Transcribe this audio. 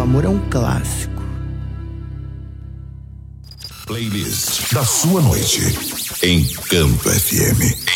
amor é um clássico. Playlist da sua noite em Canto FM.